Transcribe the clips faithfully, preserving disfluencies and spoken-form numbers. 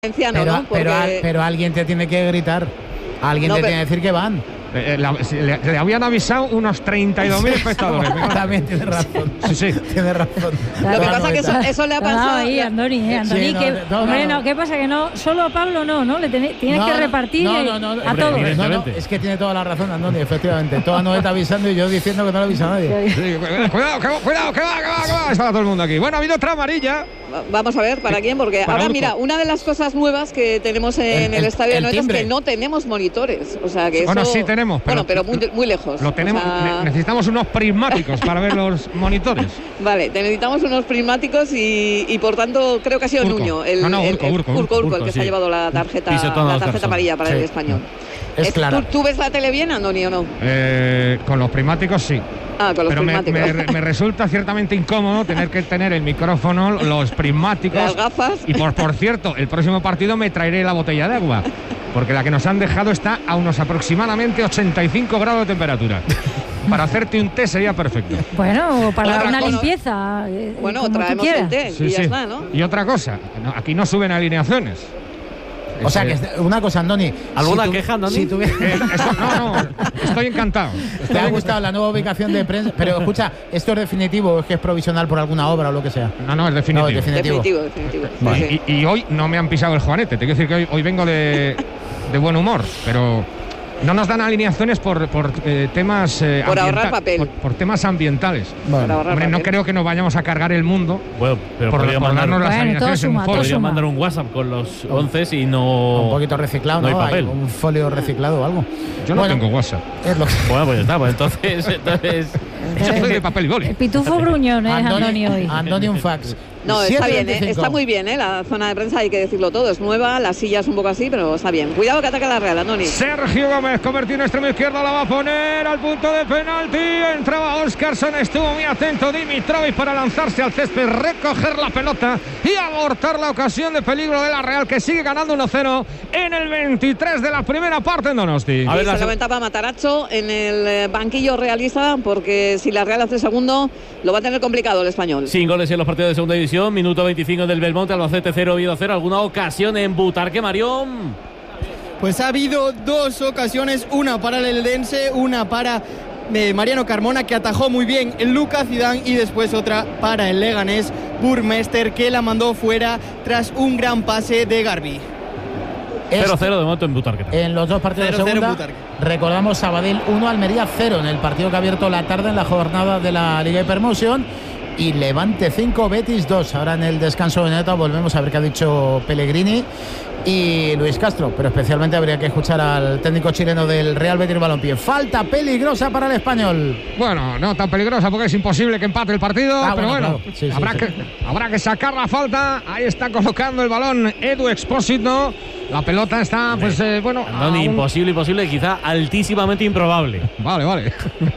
Valenciano, pero, ¿no? Porque... pero, pero alguien te tiene que gritar, alguien no, te pero... tiene que decir que van. Eh, la, le, le habían avisado unos treinta y dos mil espectadores. También tiene razón. Sí, sí. Tiene razón. Lo que pasa es que eso, eso le ha pasado no, ahí, Andoni, eh, Andoni, sí, no, que, no, hombre, no, no, ¿qué pasa? Que no, solo a Pablo no, ¿no? Le ten, tienes no, que repartir no, no, no, a todos. No, no, es que tiene toda la razón, Andoni, efectivamente. Toda no está avisando y yo diciendo que no lo avisa nadie. Sí, cuidado, que, cuidado, que va, que va, que va. Está todo el mundo aquí. Bueno, ha habido otra amarilla. Vamos a ver, ¿para quién? Porque para ahora, Urco. Mira, una de las cosas nuevas que tenemos en el, el, el estadio de Noeta es que no tenemos monitores. O sea, que bueno, eso... sí tenemos. Pero, bueno, pero muy, muy lejos. Lo tenemos, o sea... necesitamos unos prismáticos para ver los monitores. Vale, necesitamos unos prismáticos y, y por tanto creo que ha sido Urco. Nuño, el, no, no, Urco, el, Urco, el, Urco, Urco, Urco, el que sí. se ha llevado la tarjeta, la tarjeta amarilla para sí. el español. Es ¿Es, claro. ¿tú, ¿Tú ves la tele bien, Andoni, o no? Eh, con los prismáticos sí. Ah, con los Pero me, prismáticos. me, me resulta ciertamente incómodo tener que tener el micrófono, los prismáticos. Las gafas. Y por, por cierto, el próximo partido me traeré la botella de agua, porque la que nos han dejado está a unos aproximadamente ochenta y cinco grados de temperatura. Para hacerte un té sería perfecto. Bueno, para otra una cosa, limpieza. Bueno, traemos el té sí, y ya sí. está, ¿no? Y otra cosa, no, aquí no suben alineaciones. O sea, que una cosa, Andoni. ¿Alguna si tu, queja, Andoni? Si tu... eh, esto, no, no, estoy encantado. ¿Te ha gustado la nueva ubicación de prensa? Pero escucha, ¿esto es definitivo o es que es provisional por alguna obra o lo que sea? No, no, es definitivo. No, es definitivo. Definitivo, definitivo. Vale. Sí, y, y hoy no me han pisado el juanete. Te quiero decir que hoy, hoy vengo de, de buen humor, pero no nos dan alineaciones por, por eh, temas eh, por ahorrar papel. Por, por temas ambientales. Bueno, Hombre, papel. No creo que nos vayamos a cargar el mundo. Bueno, pero por, podría por mandar, darnos las bueno, alineaciones en un suma, foro. podría mandar un WhatsApp con los once y no. Un poquito reciclado, no ¿no? hay papel. Hay un folio reciclado o algo. Yo no bueno, tengo WhatsApp. Es lo que... Bueno, pues ya está, pues entonces. entonces... Yo soy de papel y boli. El pitufo gruñón es Andoni, Andoni hoy. Andoni un fax. No, está bien, ¿eh? Está muy bien, ¿eh? La zona de prensa, hay que decirlo todo, es nueva, la silla es un poco así, pero está bien. Cuidado que ataca la Real, Andoni. Sergio Gómez, convertido en extremo izquierdo, la va a poner al punto de penalti. Entraba Oscarson, estuvo muy atento Dimitrovic para lanzarse al césped, recoger la pelota y abortar la ocasión de peligro de la Real, que sigue ganando uno cero en el veintitrés de la primera parte en Donosti. A ver, se lamentaba Matarazzo en el banquillo realista, porque si la Real hace segundo, lo va a tener complicado el español. Sin goles en los partidos de segunda división. Minuto veinticinco del Belmonte, Albacete cero, Oviedo cero. ¿Alguna ocasión en Butarque, Marión? Pues ha habido dos ocasiones, una para el Eldense, una para eh, Mariano Carmona, que atajó muy bien el Lucas Zidane, y después otra para el Leganés, Burmester, que la mandó fuera tras un gran pase de Garbi. cero cero de momento en Butarque. En los dos partidos cero, de segunda, cero, recordamos Sabadell uno, Almería cero, en el partido que ha abierto la tarde en la jornada de la Liga de Promoción. Y Levante cinco, Betis dos. Ahora en el descanso de Neta volvemos a ver qué ha dicho Pellegrini y Luis Castro, pero especialmente habría que escuchar al técnico chileno del Real Betis Balompié. Falta peligrosa para el español. Bueno, no tan peligrosa porque es imposible que empate el partido, ah, pero bueno, bueno, claro. sí, sí, habrá, sí. Que, habrá que sacar la falta. Ahí está colocando el balón Edu Expósito. La pelota está, pues, eh, bueno... Andoni, un... imposible, imposible, quizá altísimamente improbable. Vale, vale.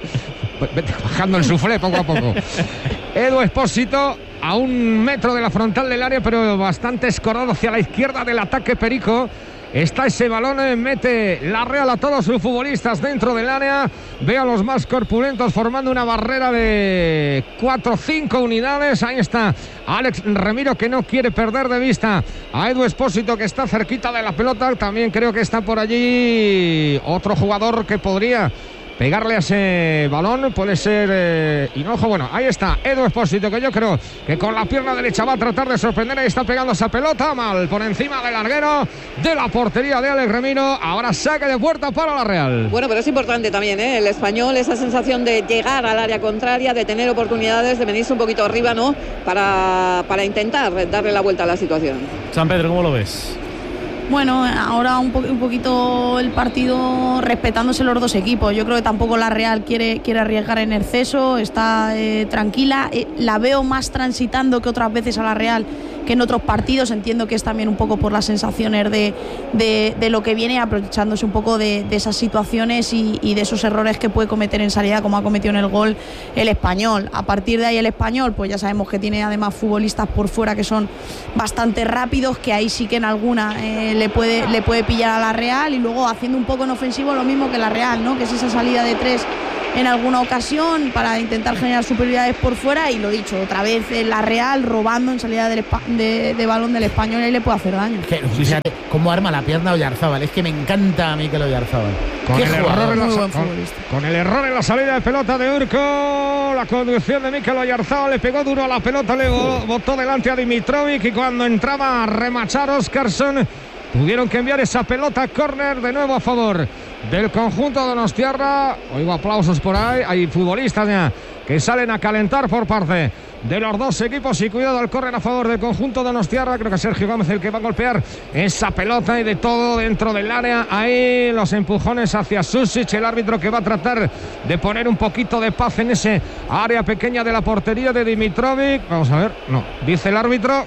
Vete bajando el suflé poco a poco. Edu Expósito a un metro de la frontal del área, pero bastante escorado hacia la izquierda del ataque Perico. Está ese balón, eh, mete la Real a todos sus futbolistas dentro del área. Ve a los más corpulentos formando una barrera de cuatro o cinco unidades. Ahí está Alex Remiro, que no quiere perder de vista a Edu Expósito, que está cerquita de la pelota. También creo que está por allí otro jugador que podría pegarle a ese balón, puede ser eh, Hinojo. Bueno, ahí está Edu Expósito, que yo creo que con la pierna derecha va a tratar de sorprender. Ahí está pegando esa pelota mal por encima del larguero de la portería de Alex Remiro. Ahora saque de puerta para la Real. Bueno, pero es importante también, ¿eh? El español, esa sensación de llegar al área contraria, de tener oportunidades, de venirse un poquito arriba, ¿no? Para, para intentar darle la vuelta a la situación. San Pedro, ¿cómo lo ves? Bueno, ahora un, po un poquito el partido respetándose los dos equipos. Yo creo que tampoco la Real quiere, quiere arriesgar en exceso, está eh, tranquila. Eh, la veo más transitando que otras veces a la Real que en otros partidos. Entiendo que es también un poco por las sensaciones de, de, de lo que viene, aprovechándose un poco de, de esas situaciones y, y de esos errores que puede cometer en salida, como ha cometido en el gol el español. A partir de ahí el español, pues ya sabemos que tiene además futbolistas por fuera que son bastante rápidos, que ahí sí que en alguna eh, le puede, le puede pillar a la Real, y luego haciendo un poco en ofensivo lo mismo que la Real, ¿no? Que es esa salida de tres en alguna ocasión para intentar generar superioridades por fuera, y lo dicho, otra vez la Real robando en salida del de, de balón del Español y le puede hacer daño. Que, fíjate cómo arma la pierna Oyarzábal, es que me encanta a mí que lo Oyarzábal. Con, el error en la, Muy buen con, con el error en la salida de pelota de Urco, la conducción de Mikel Oyarzábal, le pegó duro a la pelota, le botó delante a Dimitrovic, y cuando entraba a remachar Óscarsson, tuvieron que enviar esa pelota a córner de nuevo a favor del conjunto de donostiarra. Oigo aplausos por ahí, hay futbolistas ya que salen a calentar por parte de los dos equipos, y cuidado al córner a favor del conjunto de donostiarra. Creo que Sergio Gómez el que va a golpear esa pelota, y de todo dentro del área. Ahí los empujones hacia Susic, el árbitro que va a tratar de poner un poquito de paz en ese área pequeña de la portería de Dimitrovic. Vamos a ver, no, dice el árbitro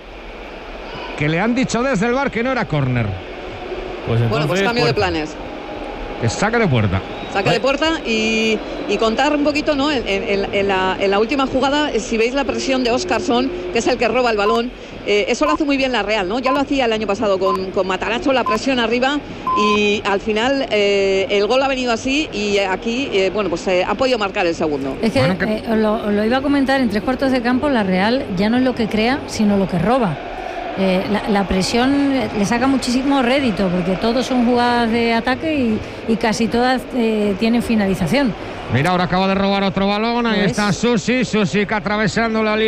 que le han dicho desde el V A R que no era córner. Pues entonces, bueno, pues cambio puerta. de planes. Que saque de puerta. Saque de puerta y, y contar un poquito, ¿no? En, en, en, la, en la última jugada, si veis la presión de Óscarsson, que es el que roba el balón, eh, eso lo hace muy bien la Real, ¿no? Ya lo hacía el año pasado con, con Matarazzo, la presión arriba, y al final eh, el gol ha venido así, y aquí, eh, bueno, pues eh, ha podido marcar el segundo. Es que, Bueno, que... Eh, os lo, os lo iba a comentar, en tres cuartos de campo la Real ya no es lo que crea, sino lo que roba. Eh, la, la presión le saca muchísimo rédito, porque todos son jugadas de ataque y, y casi todas eh, tienen finalización. Mira, ahora acaba de robar otro balón. Ahí ¿Ves? está Susic, Susic atravesando la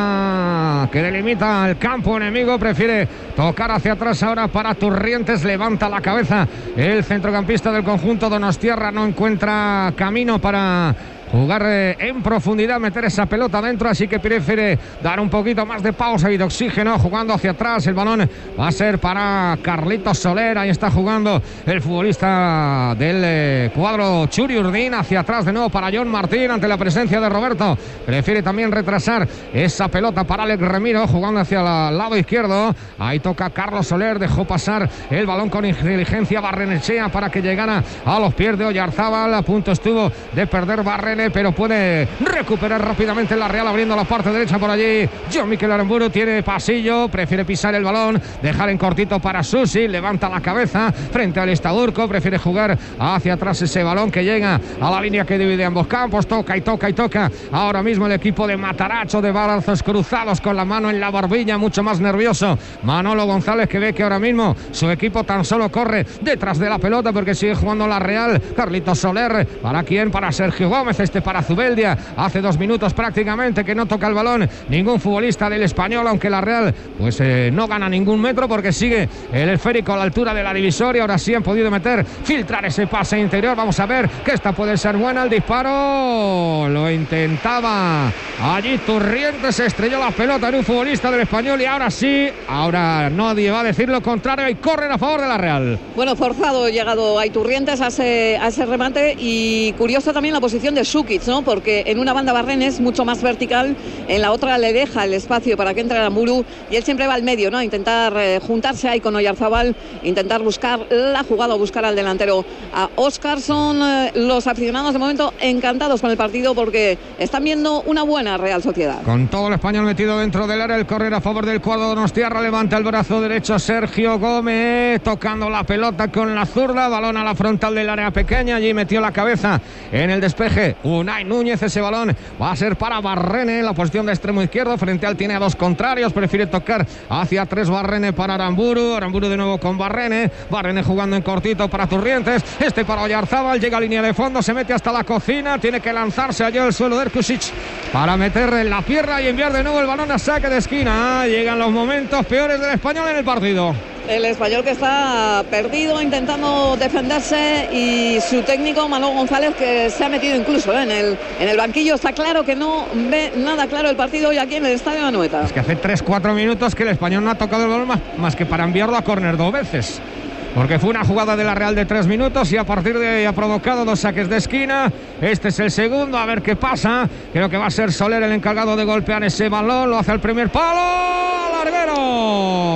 línea que delimita el campo enemigo, prefiere tocar hacia atrás ahora para Turrientes, levanta la cabeza el centrocampista del conjunto donostiarra, no encuentra camino para jugar eh, en profundidad, meter esa pelota dentro, así que prefiere dar un poquito más de pausa y de oxígeno, jugando hacia atrás. El balón va a ser para Carlitos Soler, ahí está jugando el futbolista del eh, cuadro Churi Urdin, hacia atrás de nuevo para John Martín, ante la presencia de Roberto, prefiere también retrasar esa pelota para Alex Remiro, jugando hacia el lado izquierdo. Ahí toca Carlos Soler, dejó pasar el balón con inteligencia Barrenechea para que llegara a los pies de Oyarzábal, a punto estuvo de perder Barren, pero puede recuperar rápidamente la Real, abriendo la parte derecha por allí. John Mikel Aramburu tiene pasillo, prefiere pisar el balón, dejar en cortito para Susi, levanta la cabeza frente al Estadurco, prefiere jugar hacia atrás ese balón que llega a la línea que divide ambos campos, toca y toca y toca ahora mismo el equipo de Matarazzo, de brazos cruzados con la mano en la barbilla, mucho más nervioso Manolo González, que ve que ahora mismo su equipo tan solo corre detrás de la pelota porque sigue jugando la Real. Carlitos Soler, ¿para quién? Para Sergio Gómez, este para Zubeldia, hace dos minutos prácticamente que no toca el balón ningún futbolista del Español, aunque la Real pues eh, no gana ningún metro porque sigue el esférico a la altura de la divisoria. Ahora sí han podido meter, filtrar ese pase interior, vamos a ver que esta puede ser buena. El disparo lo intentaba allí Turrientes, se estrelló la pelota en un futbolista del Español, y ahora sí, ahora nadie va a decir lo contrario, y corren a favor de la Real. Bueno, forzado llegado a Iturrientes a ese, a ese remate, y curioso también la posición de Sukic, ¿no? Porque en una banda Barren es mucho más vertical, en la otra le deja el espacio para que entre Aramburu, y él siempre va al medio, ¿no? A intentar eh, juntarse ahí con Oyarzábal, intentar buscar la jugada o buscar al delantero, a Óscarsson. Eh, los aficionados de momento encantados con el partido porque están viendo una buena Real Sociedad. Con todo el Español metido dentro del área, el córner a favor del cuadro donostiarra, levanta el brazo derecho Sergio Gómez, tocando la pelota con la zurda, balón a la frontal del área pequeña, allí metió la cabeza en el despeje Unai Núñez, ese balón va a ser para Barrene en la posición de extremo izquierdo, frente al tiene a dos contrarios, prefiere tocar hacia tres Barrene para Aramburu, Aramburu de nuevo con Barrene, Barrene jugando en cortito para Turrientes, este para Oyarzábal, llega a línea de fondo, se mete hasta la cocina, tiene que lanzarse allá al suelo de Erkusic para meter en la pierna y enviar de nuevo el balón a saque de esquina. Llegan los momentos peores del Español en el partido. El Español que está perdido, intentando defenderse, y su técnico Manolo González, que se ha metido incluso ¿eh? en, el, en el banquillo. Está claro que no ve nada claro el partido hoy aquí en el Estadio de Anoeta. Es que hace tres cuatro minutos que el Español no ha tocado el balón más, más que para enviarlo a córner dos veces, porque fue una jugada de la Real de tres minutos y a partir de ahí ha provocado dos saques de esquina. Este es el segundo, a ver qué pasa. Creo que va a ser Soler el encargado de golpear ese balón, lo hace al primer palo, larguero.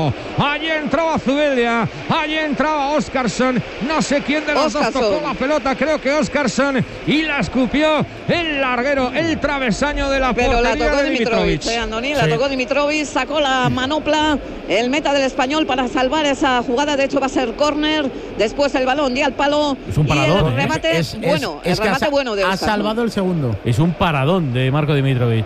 Bilbao. Allí entraba Zubeldia, allí entraba Óscarsson. No sé quién de los Óscarsson. dos tocó la pelota, creo que Óscarsson, y la escupió el larguero, el travesaño de la Pero la portería tocó de Dimitrovic, Dimitrovic. eh, Andoni, la Sí. tocó Dimitrovic, sacó la manopla, el meta del Español para salvar esa jugada. De hecho va a ser córner, después el balón dio al palo. Es un y paradón, el ¿eh? remate Es- es- bueno, es el que ha remate sa- bueno de ha Óscarsson. salvado el segundo. Es un paradón de Marco Dimitrovic.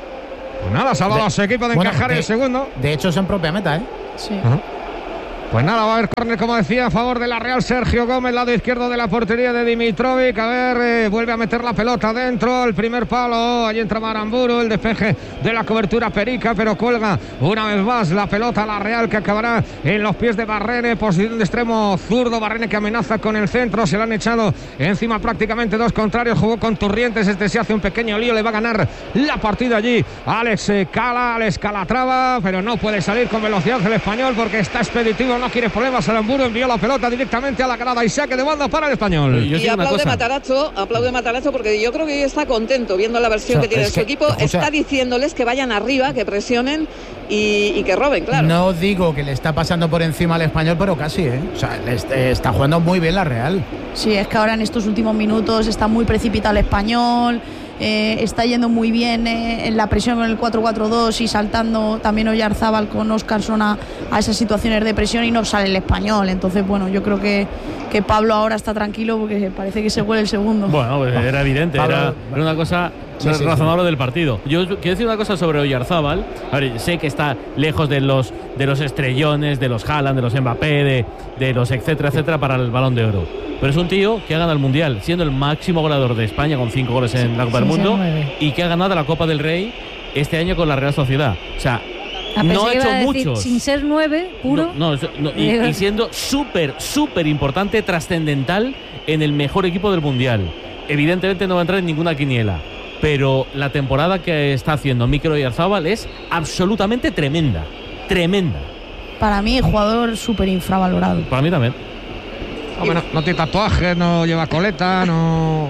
Pues nada, ha salvado a su equipo de Bueno, encajar de- el segundo. De hecho, es en propia meta, ¿eh? Sí. Ajá. Pues nada, va a haber córner, como decía, a favor de la Real. Sergio Gómez, lado izquierdo de la portería de Dimitrovic. A ver, eh, vuelve a meter la pelota dentro, el primer palo. Allí entra Aramburu, el despeje de la cobertura Perica, pero cuelga una vez más la pelota a la Real, que acabará en los pies de Barrene. Posición de extremo zurdo, Barrene que amenaza con el centro. Se le han echado encima prácticamente dos contrarios. Jugó con Turrientes, este se hace un pequeño lío, le va a ganar la partida allí Alex eh, Cala, Alex Calatrava, pero no puede salir con velocidad el español porque está expeditivo. No quiere problemas. Aramburu envió la pelota directamente a la grada y saque de banda para el español. Yo Y sé una aplaude cosa. Matarazzo, aplaude Matarazzo porque yo creo que está contento viendo la versión O sea, que tiene es su que, equipo. o sea, Está diciéndoles que vayan arriba, que presionen y, y que roben, claro. No digo que le está pasando por encima al Español, pero casi, ¿eh? O sea, le est- eh, está jugando muy bien la Real. Sí, es que ahora en estos últimos minutos está muy precipitado el Español, eh, está yendo muy bien eh, en la presión con el cuatro cuatro dos y saltando también Oyarzábal con Óscarsson a, a esas situaciones de presión y no sale el Español. Entonces, bueno, yo creo que, que Pablo ahora está tranquilo porque parece que se huele el segundo. Bueno, pues era evidente, Pablo, era, era una cosa Sí, sí, razonable del partido. Yo quiero decir una cosa sobre Oyarzábal. A ver, sé que está lejos de los de los estrellones, de los Haaland, de los Mbappé, de, de los etcétera, etcétera, para el Balón de Oro. Pero es un tío que ha ganado el Mundial, siendo el máximo goleador de España con cinco goles en la Copa del sí, Mundo, nueve. y que ha ganado la Copa del Rey este año con la Real Sociedad. O sea, Ah, no pensé ha que iba hecho a decir, muchos. sin ser nueve, puro. No, no, eso- no, y, y siendo súper, súper importante, trascendental en el mejor equipo del Mundial. Evidentemente no va a entrar en ninguna quiniela, pero la temporada que está haciendo Mikel Oyarzábal es absolutamente tremenda. Tremenda. Para mí, jugador súper infravalorado. Para mí también. Hombre, no, no tiene tatuajes, no lleva coleta, no.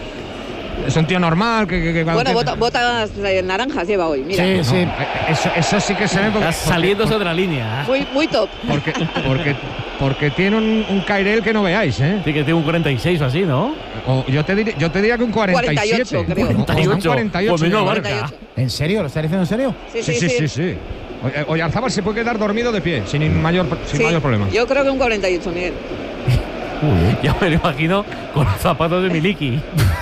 Es un tío normal que. que- que cuando Bueno, tiene- bota- botas eh, naranjas lleva hoy, mira. Sí, No, sí. eh, eso, eso sí que se ve porque, Está saliéndose de la línea. Muy, muy top. porque, porque, porque tiene un, un Cairel que no veáis, ¿eh? Sí, que tiene un cuarenta y seis o así, ¿no? O yo, te diría, yo te diría que un cuarenta y siete. cuarenta y ocho, creo. O- o un cuarenta y ocho. cuarenta y ocho, Pues menos yo creo. marca. cuarenta y ocho. ¿En serio? ¿Lo está diciendo en serio? Sí, Sí, sí, sí, sí. Oye, Oyarzábal se puede quedar dormido de pie, sin mayor, sin Sí, mayor problema. Yo creo que un cuarenta y ocho, Miguel. Ya me lo imagino con los zapatos de Miliki.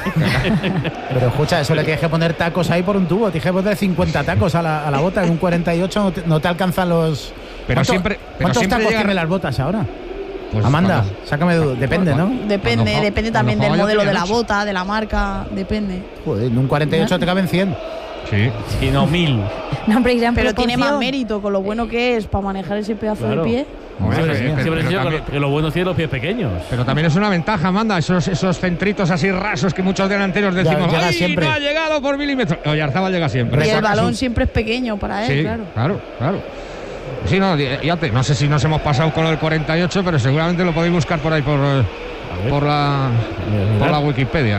Pero escucha, eso le tienes que poner tacos ahí por un tubo. Tienes que poner cincuenta tacos a la, a la bota. En un cuarenta y ocho no te, no te alcanzan los. Pero ¿Cuánto- siempre- pero ¿Cuántos siempre tacos llega- tienen las botas ahora? Pues Amanda, cuando- sácame duda. Depende, ¿no? Depende, Cuando- depende cuando también del jugaba yo modelo de tenía la ocho. bota, de la marca, depende. Joder, en un cuarenta y ocho te caben cien. Sí. Y no mil. No, hombre, irán Pero tiene más proporción. mérito con lo bueno que es para manejar ese pedazo Claro. de pie. Hombre, Madre pero- mía. pero- Siempre he pero dicho que también- lo- que lo bueno tiene los pies pequeños. Pero también es una ventaja, Amanda, esos, esos centritos así rasos que muchos delanteros Ya, decimos, llega ¡ay, siempre. no ha llegado por milímetros! Oyarzábal llega siempre. Y el Recuerda balón su- siempre es pequeño para él, Sí, claro. claro, claro. Sí, no, ya te- no sé si nos hemos pasado con el cuarenta y ocho, pero seguramente lo podéis buscar por ahí por, eh, por la por la Wikipedia.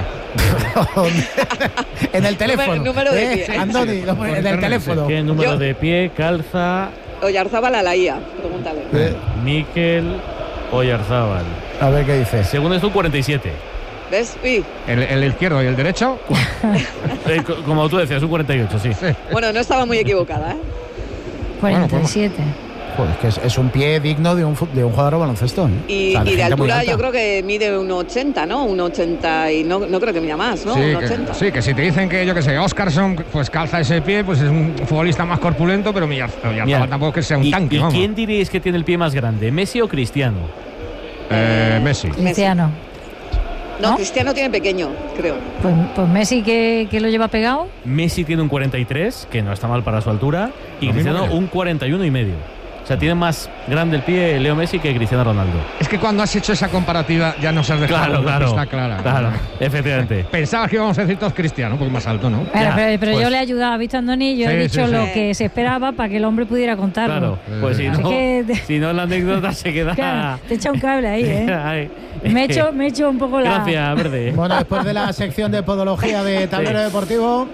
En el teléfono. Número- número de ¿Eh? pie. Andoni, lo pone en el internet, teléfono. ¿Qué número Yo- de pie calza Oyarzábal a la I A, pregúntale. Eh, Mikel Oyarzábal? A ver qué dice. Según esto, un cuarenta y siete. ¿Ves? Uy, El, el izquierdo y el derecho. Eh, co- como tú decías, un cuarenta y ocho, sí. Sí. bueno, no estaba muy equivocada, ¿eh? pues cuarenta y siete. Joder, es que es, es un pie digno de un, fu- de un jugador de baloncesto. ¿eh? Y, O sea, y de gente muy altura alta. yo creo que mide un ochenta, ¿no? Un ochenta y no, no creo que mida más, ¿no? Sí, un que, ochenta. sí, que si te dicen que yo que sé, Óscarsson pues calza ese pie, pues es un futbolista más corpulento, pero Oyar- Oyarzábal Mira, tampoco es que sea un ¿Y, tanque, y vamos. quién diríais que tiene el pie más grande, Messi o Cristiano? Eh, Messi. Cristiano. No, ¿no? Cristiano tiene pequeño, creo. Pues, pues Messi que, que lo lleva pegado. Messi tiene un cuarenta y tres, que no está mal para su altura, y Lo mismo Cristiano que yo. un cuarenta y uno y medio. O sea, tiene más grande el pie Leo Messi que Cristiano Ronaldo. Es que cuando has hecho esa comparativa ya nos has dejado Claro, una claro. pista clara. Claro, efectivamente. Pensabas que íbamos a decir todos Cristiano, un poco más alto, ¿no? Pero, Ya, pero- pero pues. yo le he ayudado, ¿has visto, Andoni? Yo Sí, he sí, dicho sí. lo que se esperaba para que el hombre pudiera contarlo. Claro, pues si Así no, que- si no la anécdota se queda. Claro, te echa un cable ahí, ¿eh? Ay. Me he hecho, me he hecho un poco la. Gracias, Verde. Bueno, después de la sección de podología de Tablero Sí. Deportivo,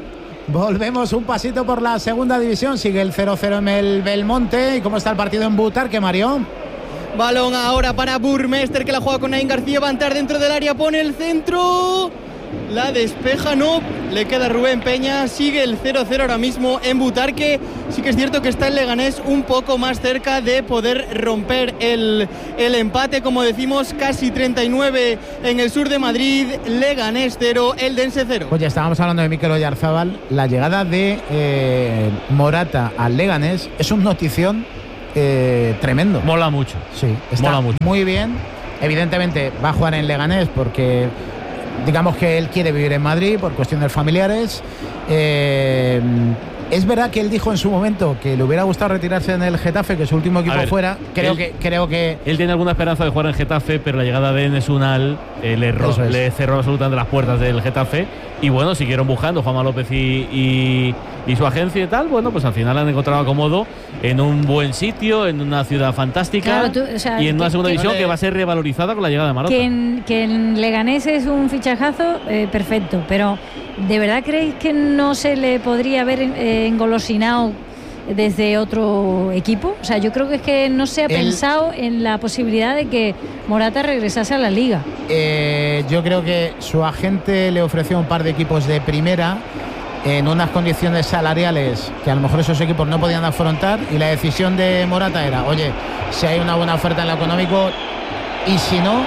Volvemos un pasito por la segunda división. Sigue el cero cero en el Belmonte. ¿Y cómo está el partido en Butarque, Mario? Balón ahora para Burmester, que la juega con Nain García. Va a entrar dentro del área, pone el centro. La despeja, no. Le queda Rubén Peña. Sigue el cero cero ahora mismo en Butarque. Sí que es cierto que está el Leganés un poco más cerca de poder romper el, el empate. Como decimos, casi treinta y nueve en el sur de Madrid. Leganés cero, Eldense cero. Pues ya estábamos hablando de Mikel Oyarzábal. La llegada de eh, Morata al Leganés es un notición eh, tremendo. Mola mucho. Sí, está Mola mucho. muy bien. Evidentemente va a jugar en Leganés porque digamos que él quiere vivir en Madrid por cuestiones familiares. Eh, es verdad que él dijo en su momento que le hubiera gustado retirarse en el Getafe, que su último equipo ver, fuera. Creo él, que creo que él tiene alguna esperanza de jugar en Getafe, pero la llegada de Enes Unal eh, le, ro- es. le cerró absolutamente las puertas del Getafe. Y bueno, siguieron buscando Juanma López y, y, y su agencia y tal. Bueno, pues al final han encontrado acomodo en un buen sitio, en una ciudad fantástica, Claro, tú, o sea, y en que- una segunda que- división que va a ser revalorizada con la llegada de Marota. Que en, que en Leganés es un fichajazo, eh, perfecto, pero ¿de verdad creéis que no se le podría haber eh, engolosinado desde otro equipo? O sea, yo creo que es que no se ha El- pensado en la posibilidad de que Morata regresase a la Liga. eh, yo creo que su agente le ofreció un par de equipos de primera en unas condiciones salariales que a lo mejor esos equipos no podían afrontar, y la decisión de Morata era, oye, si hay una buena oferta en lo económico, y si no,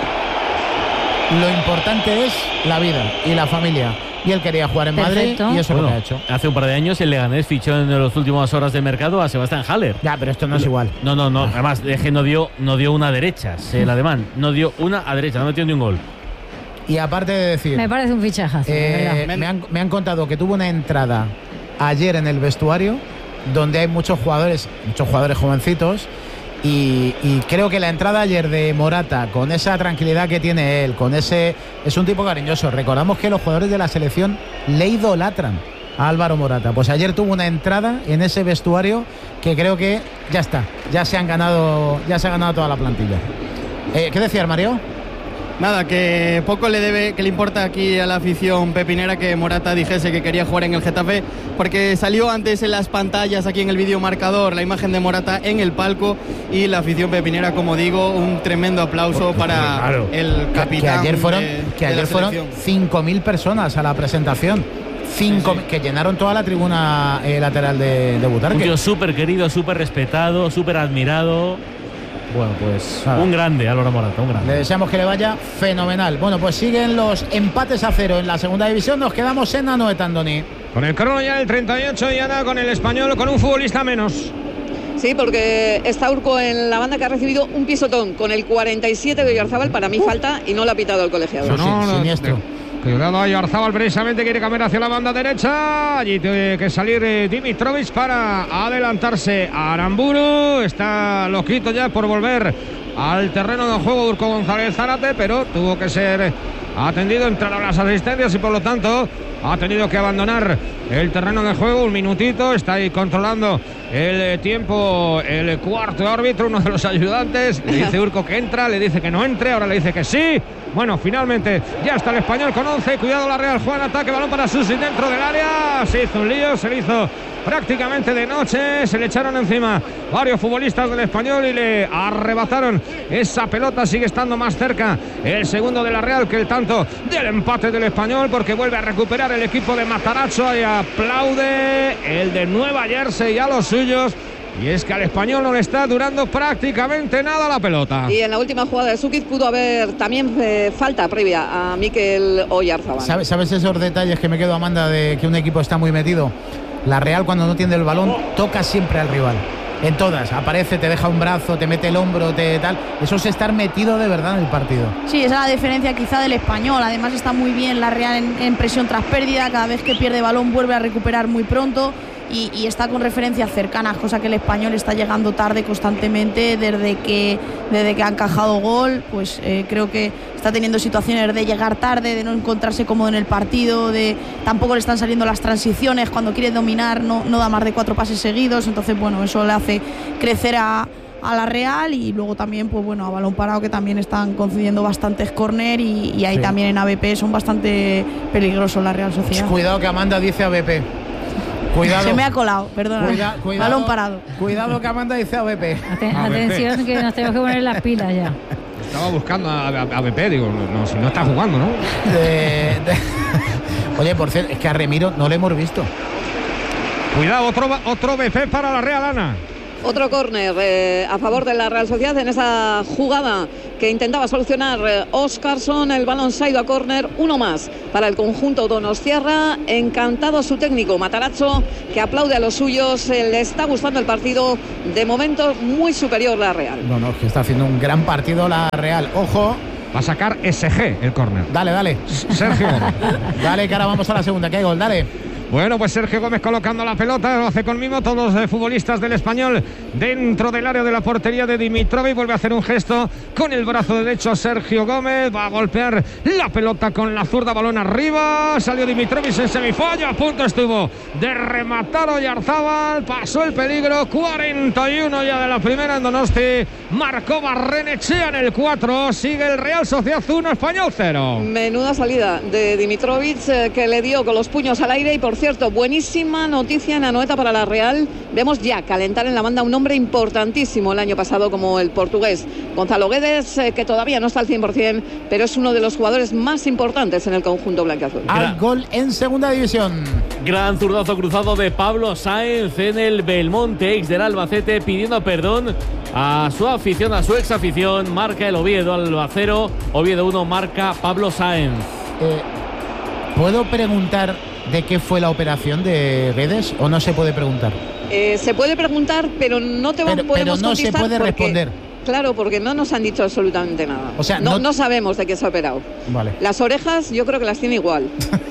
lo importante es la vida y la familia. Y él quería jugar en Perfecto. Madrid, y eso es lo Bueno, que ha hecho. hace un par de años el Leganés fichó en las últimas horas de mercado a Sebastián Haller. Ya, pero esto no es igual. No, no, no. Además, es que no dio, no dio una derecha. El alemán no dio una a derecha, no metió ni un gol. Y aparte de decir, Me parece un fichajazo, de eh, verdad. me, han, me han contado que tuvo una entrada ayer en el vestuario donde hay muchos jugadores, muchos jugadores jovencitos. Y, y creo que la entrada ayer de Morata, con esa tranquilidad que tiene él, con ese, es un tipo cariñoso. Recordamos que los jugadores de la selección le idolatran a Álvaro Morata. Pues ayer tuvo una entrada en ese vestuario que creo que ya está, ya se han ganado, ya se ha ganado toda la plantilla. Eh, ¿Qué decías, Mario? Nada, que poco le debe, que le importa aquí a la afición pepinera que Morata dijese que quería jugar en el Getafe, porque salió antes en las pantallas, aquí en el vídeo marcador, la imagen de Morata en el palco, y la afición pepinera, como digo, un tremendo aplauso para claro. el capitán. Que ayer fueron, de, que de la ayer fueron selección. cinco mil personas a la presentación. Cinco, Sí, sí. que llenaron toda la tribuna eh, lateral de, de Un Butarque. tío súper querido, súper respetado, súper admirado. Bueno, pues Nada. un grande, Álvaro Morata, un Le grande. deseamos que le vaya fenomenal. Bueno, pues siguen los empates a cero en la segunda división. Nos quedamos en Anoeta, Andoni. Con el crono ya el treinta y ocho y ahora con el Español con un futbolista menos. Sí, porque está Urco en la banda, que ha recibido un pisotón con el cuarenta y siete de Oyarzábal. Para mí falta y no lo ha pitado el colegiado. Eso sí, siniestro. Cuidado, Oyarzábal precisamente quiere cambiar hacia la banda derecha. Allí tiene que salir eh, Dimitrovic para adelantarse a Aramburu. Está loquito ya por volver al terreno de juego Urco González Zárate, pero tuvo que ser atendido, entraron las asistencias y por lo tanto ha tenido que abandonar el terreno de juego un minutito. Está ahí controlando el eh, tiempo el cuarto árbitro, uno de los ayudantes. Le dice Urco que entra, le dice que no entre, ahora le dice que sí. Bueno, finalmente ya está el Español con once. Cuidado, la Real juega en ataque, balón para Susi dentro del área. Se hizo un lío, se le hizo prácticamente de noche. Se le echaron encima varios futbolistas del Español y le arrebataron esa pelota. Sigue estando más cerca el segundo de la Real que el tanto del empate del Español, porque vuelve a recuperar el equipo de Matarazzo y aplaude el de Nueva Jersey a los suyos. Y es que al Español no le está durando prácticamente nada la pelota. Y en la última jugada de Sukic pudo haber también eh, falta previa a Mikel Oyarzábal. ¿Sabes, ¿Sabes esos detalles que me quedo, Amanda, de que un equipo está muy metido? La Real, cuando no tiene el balón, toca siempre al rival. En todas, aparece, te deja un brazo, te mete el hombro, te tal. Eso es estar metido de verdad en el partido. Sí, esa es la diferencia quizá del Español. Además está muy bien la Real en, en presión tras pérdida. Cada vez que pierde balón vuelve a recuperar muy pronto. Y, y está con referencias cercanas, cosa que el Español está llegando tarde constantemente desde que, desde que ha encajado gol. Pues eh, creo que está teniendo situaciones de llegar tarde, de no encontrarse cómodo en el partido, de tampoco le están saliendo las transiciones, cuando quiere dominar no, no da más de cuatro pases seguidos. Entonces bueno, eso le hace crecer a, a la Real. Y luego también pues bueno, a balón parado, que también están concediendo bastantes córner, y, y ahí Sí. también en A B P son bastante peligrosos la Real Sociedad. Cuidado que Amanda dice A B P. Cuidado. Se me ha colado, perdona. Cuida, cuidado, balón parado. Cuidado que Amanda dice A B P. Aten- atención, que nos tenemos que poner las pilas ya. Estaba buscando a, a, a B P, digo, no, si no está jugando, ¿no? De- de- Oye, por cierto, es que a Remiro no lo hemos visto. Cuidado, otro, otro B P para la Real, Ana. Otro córner eh, a favor de la Real Sociedad en esa jugada que intentaba solucionar eh, Óscarson. El balón se ha ido a córner, uno más para el conjunto donostiarra. Encantado su técnico Matarazzo, que aplaude a los suyos. Eh, le está gustando el partido, de momento muy superior la Real. No, no, que está haciendo un gran partido la Real. Ojo. Va a sacar S G el córner. Dale, dale. Sergio. Dale, que ahora vamos a la segunda, que hay gol, dale. Bueno, pues Sergio Gómez colocando la pelota, lo hace conmigo, todos los futbolistas del Español dentro del área de la portería de Dimitrovic. Vuelve a hacer un gesto con el brazo derecho Sergio Gómez, va a golpear la pelota con la zurda, balón arriba, salió Dimitrovic en semifalla, a punto estuvo de rematar Oyarzábal, pasó el peligro, cuarenta y uno ya de la primera en Donosti, marcó Barrenechea en el cuatro, sigue el Real Sociedad uno, Español cero. Menuda salida de Dimitrovic, eh, que le dio con los puños al aire. Y por cierto, buenísima noticia en Anoeta para la Real. Vemos ya calentar en la banda un hombre importantísimo el año pasado como el portugués Gonzalo Guedes, eh, que todavía no está al cien por cien, pero es uno de los jugadores más importantes en el conjunto blanquiazul. Al gol en segunda división. Gran zurdazo cruzado de Pablo Sáenz en el Belmonte, ex del Albacete, pidiendo perdón a su afición, a su ex afición. Marca el Oviedo, Albacero, Oviedo uno, marca Pablo Sáenz. Eh, ¿Puedo preguntar de qué fue la operación de Guedes o no se puede preguntar? Eh, se puede preguntar, pero no te pero, podemos pero no se puede porque, responder. Claro, porque no nos han dicho absolutamente nada. O sea, no, no, no sabemos de qué se ha operado. Vale. Las orejas yo creo que las tiene igual.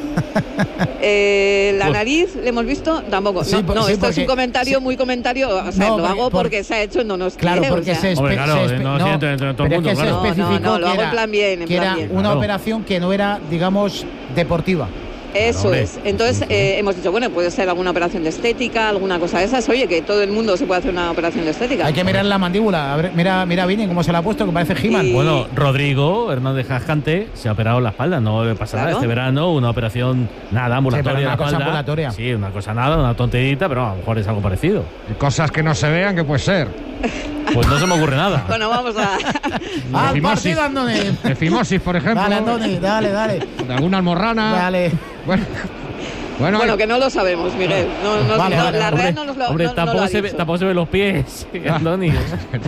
eh, la Pues, nariz, ¿le hemos visto? Tampoco. Sí, no, por, no sí, esto porque, es un comentario sí, muy comentario. O sea, no, lo hago porque, porque se ha hecho en Donosti. Claro, porque o sea. se, espe Hombre, claro, se espe no, no, siente entre todo el pero mundo, es que claro. se especificó No, no, no, lo que hago era, en plan bien, en que plan era bien. una Claro. operación que no era, digamos, deportiva. Eso Claro, es. Entonces eh, hemos dicho, bueno, puede ser alguna operación de estética, alguna cosa de esas. Oye, que todo el mundo se puede hacer una operación de estética. Hay que mirar la mandíbula. A ver, mira, mira Vini cómo se la ha puesto, que parece He-Man. Y- Bueno, Rodrigo Hernández Jascante se ha operado la espalda, no le pasa nada Claro. este verano, una operación nada ambulatoria. Sí, pero una de la cosa espalda. ambulatoria. Sí, una cosa nada, una tonterita, pero a lo mejor es algo parecido. Cosas que no se vean, que puede ser. Pues no se me ocurre nada. Bueno, vamos a. Al Fimosis. partido, Andoni. De fimosis, por ejemplo. Dale, Andoni, dale, dale. De alguna almorrana. Dale. Bueno, bueno, Bueno, que no lo sabemos, Miguel. No, no, Vale, no, vale, la hombre, Real no nos lo, Hombre, no- no tampoco, lo ha se ve, dicho. tampoco se ven los pies, Andoni. No,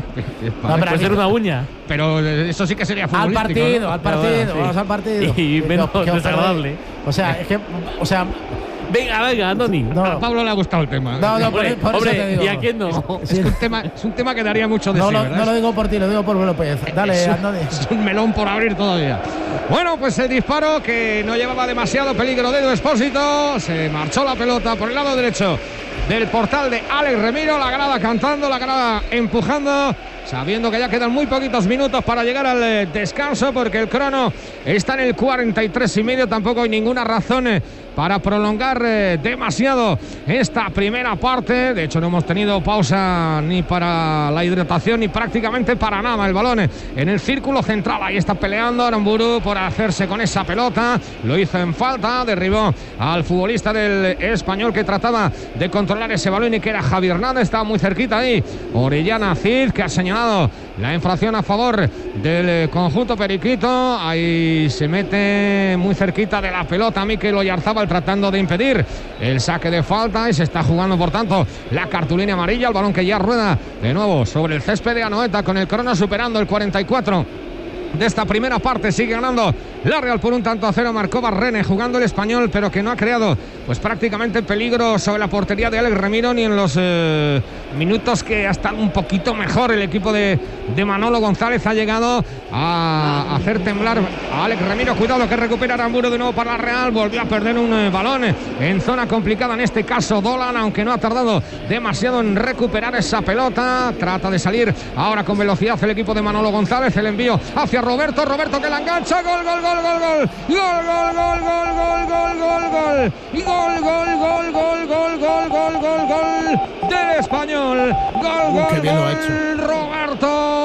pero Puede ser una uña. pero eso sí que sería Al futbolístico, partido, ¿no? al partido, Pero bueno, sí. vamos al partido. Y menos Que- que os desagradable. perdéis. O sea, es que, o sea, Venga, venga, Andoni. no, A Pablo le ha gustado el tema. no, no, por, Hombre, por eso hombre, te digo. ¿y a quién no? Es, que un tema, es un tema que daría mucho de No, sí, lo, ¿verdad? no lo digo por ti, lo digo por López. Dale, es, un, Andoni. es un melón por abrir todavía. Bueno, pues el disparo que no llevaba demasiado peligro de Edu Expósito. Se marchó la pelota por el lado derecho del portal de Alex Remiro. La grada cantando, la grada empujando, sabiendo que ya quedan muy poquitos minutos para llegar al eh, descanso, porque el crono está en el cuarenta y tres y medio. Tampoco hay ninguna razón eh, para prolongar eh, demasiado esta primera parte. De hecho, no hemos tenido pausa ni para la hidratación ni prácticamente para nada. El balón eh, en el círculo central, ahí está peleando Aramburu por hacerse con esa pelota. Lo hizo en falta, derribó al futbolista del Español que trataba de controlar ese balón y que era Javier Hernández. Estaba muy cerquita ahí Orellana Cid, que ha señalado la infracción a favor del conjunto periquito. Ahí se mete muy cerquita de la pelota Mikel Oyarzábal, tratando de impedir el saque de falta, y se está jugando por tanto la cartulina amarilla. El balón que ya rueda de nuevo sobre el césped de Anoeta, con el crono superando el cuarenta y cuatro de esta primera parte. Sigue ganando la Real por un tanto a cero. Marcó Barrene jugando el Español, pero que no ha creado pues prácticamente peligro sobre la portería de Alex Remiro, ni en los eh, minutos que ha estado un poquito mejor el equipo de, de Manolo González. Ha llegado a hacer temblar a Alex Remiro. Cuidado que recupera Aramburu de nuevo para la Real. Volvió a perder un eh, balón en zona complicada, en este caso Dolan, aunque no ha tardado demasiado en recuperar esa pelota. Trata de salir ahora con velocidad el equipo de Manolo González. El envío hacia Roberto, Roberto que la engancha, gol, gol, gol, gol, gol, gol, gol, gol, gol, gol, gol, gol, gol, y gol, gol, gol, gol, gol, gol, gol, gol, gol del Español, gol, Uh, qué gol, bien lo ha gol, Roberto, el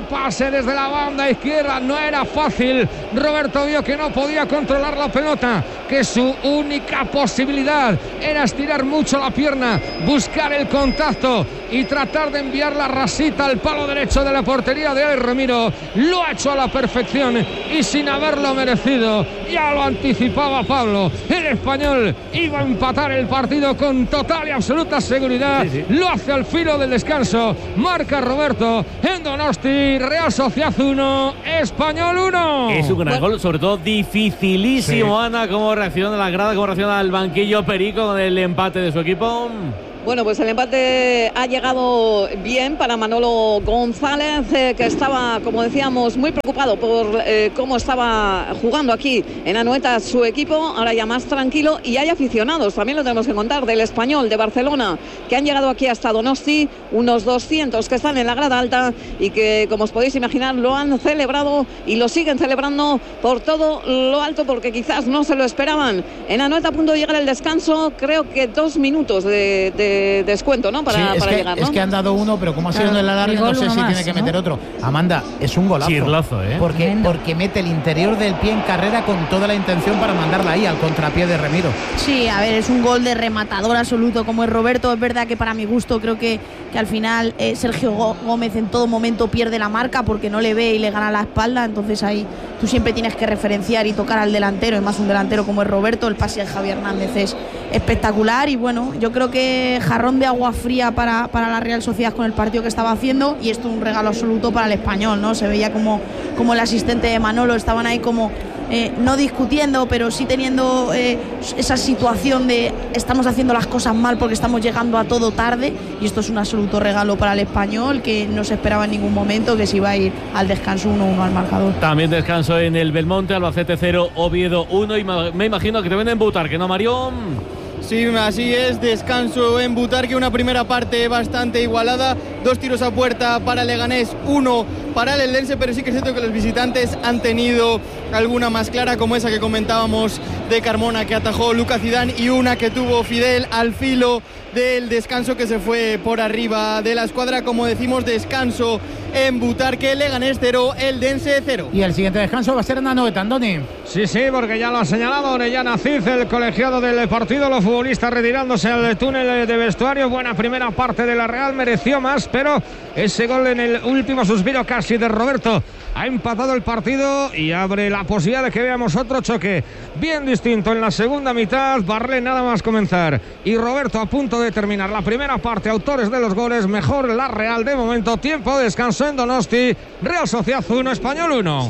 pase desde la banda izquierda no era fácil. Roberto vio que no podía controlar la pelota, que su única posibilidad era estirar mucho la pierna, buscar el contacto y tratar de enviar la rasita al palo derecho de la portería de Alex Remiro. Lo ha hecho a la perfección y sin haberlo merecido. Ya lo anticipaba Pablo. El español iba a empatar el partido con total y absoluta seguridad. Sí, sí. Lo hace al filo del descanso. Marca Roberto en Donosti. Real Sociedad uno, Español uno. Es un gran bueno. gol, sobre todo dificilísimo, sí. Ana, cómo reacciona la grada, cómo reacciona el banquillo Perico con el empate de su equipo. Bueno, pues el empate ha llegado bien para Manolo González, eh, que estaba, como decíamos, muy preocupado por eh, cómo estaba jugando aquí en Anoeta su equipo. Ahora ya más tranquilo, y hay aficionados, también lo tenemos que contar, del Español de Barcelona, que han llegado aquí hasta Donosti, unos doscientos que están en la grada alta y que, como os podéis imaginar, lo han celebrado y lo siguen celebrando por todo lo alto, porque quizás no se lo esperaban. En Anoeta a punto de llegar el descanso, creo que dos minutos de, de descuento, ¿no? Para, sí, es para que, llegar, ¿no? Es que han dado uno, pero como ha sido en el alargue, no sé si más, tiene que ¿no? meter otro. Amanda, es un golazo. Chirlazo, ¿eh? Porque, porque mete el interior del pie en carrera con toda la intención para mandarla ahí al contrapié de Remiro. Sí, a ver, es un gol de rematador absoluto como es Roberto. Es verdad que para mi gusto creo que, que al final eh, Sergio Gómez en todo momento pierde la marca porque no le ve y le gana la espalda. Entonces ahí tú siempre tienes que referenciar y tocar al delantero, y más un delantero como es Roberto. El pase de Javi Hernández es espectacular, y bueno, yo creo que jarrón de agua fría para, para la Real Sociedad con el partido que estaba haciendo, y esto es un regalo absoluto para el Español, ¿no? Se veía como, como el asistente de Manolo estaban ahí como eh, no discutiendo, pero sí teniendo eh, esa situación de estamos haciendo las cosas mal porque estamos llegando a todo tarde, y esto es un absoluto regalo para el Español, que no se esperaba en ningún momento que se iba a ir al descanso uno uno al marcador. También descanso en el Belmonte, Albacete cero, Oviedo uno, y me imagino que te ven en Butarque, ¿no, Mario? Sí, así es, descanso en Butarque, una primera parte bastante igualada, dos tiros a puerta para Leganés, uno para el Eldense, pero sí que es cierto que los visitantes han tenido alguna más clara, como esa que comentábamos de Carmona, que atajó Lucas Zidane, y una que tuvo Fidel al filo del descanso, que se fue por arriba de la escuadra. Como decimos, descanso en Butarque, Leganés cero, Eldense cero. Y el siguiente descanso va a ser en Anoeta, Andoni. Sí, sí, porque ya lo ha señalado Orellana Cid, el colegiado del partido, los futbolistas retirándose al túnel de vestuario. Buena primera parte de la Real, mereció más, pero ese gol en el último suspiro casi de Roberto ha empatado el partido y abre la posibilidad de que veamos otro choque bien distinto en la segunda mitad. Barlé nada más comenzar y Roberto a punto de terminar la primera parte, autores de los goles. Mejor la Real de momento. Tiempo de descanso en Donosti. Real Sociedad uno, Español uno.